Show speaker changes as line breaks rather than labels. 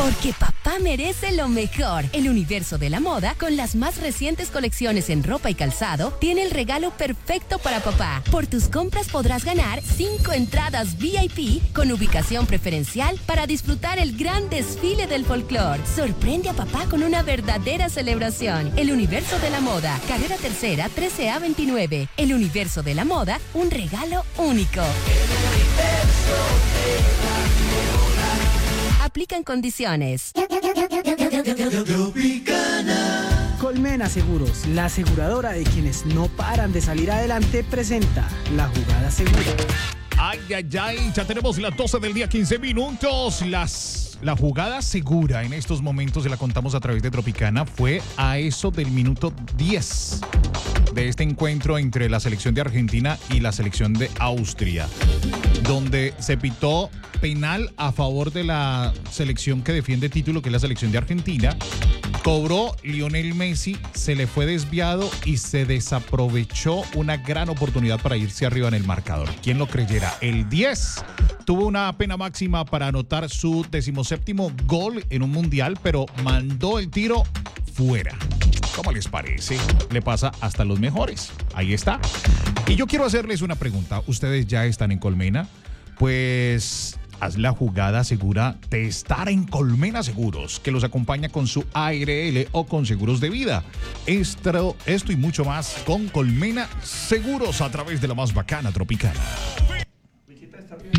Porque papá merece lo mejor. El universo de la moda, con las más recientes colecciones en ropa y calzado, tiene el regalo perfecto para papá. Por tus compras podrás ganar 5 entradas VIP con ubicación preferencial para disfrutar el gran desfile del folclore. Sorprende a papá con una verdadera celebración. El universo de la moda, carrera tercera, 13A29. El universo de la moda, un regalo único. Aplican condiciones.
Colmena Seguros, la aseguradora de quienes no paran de salir adelante, presenta La Jugada Segura.
Ay, ya tenemos las 12 del día, 15 minutos. La jugada segura en estos momentos, se la contamos a través de Tropicana, fue a eso del minuto 10 de este encuentro entre la selección de Argentina y la selección de Austria, donde se pitó penal a favor de la selección que defiende título, que es la selección de Argentina. Cobró Lionel Messi, se le fue desviado y se desaprovechó una gran oportunidad para irse arriba en el marcador. ¿Quién lo creyera? El 10 tuvo una pena máxima para anotar su 17º gol en un mundial, pero mandó el tiro fuera. ¿Cómo les parece? Le pasa hasta los mejores. Ahí está. Y yo quiero hacerles una pregunta. ¿Ustedes ya están en Colmena? Pues haz la jugada segura de estar en Colmena Seguros, que los acompaña con su ARL o con seguros de vida. Esto y mucho más con Colmena Seguros a través de la más bacana Tropicana.